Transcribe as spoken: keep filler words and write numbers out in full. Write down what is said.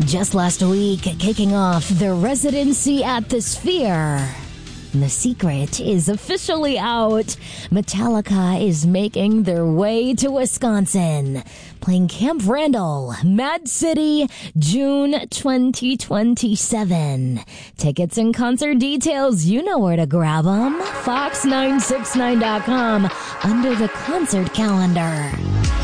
Just last week, kicking off their residency at the Sphere. The secret is officially out. Metallica is making their way to Wisconsin, playing Camp Randall, Mad City, June twenty twenty-seven. Tickets and concert details, you know where to grab them. fox nine six nine dot com under the concert calendar.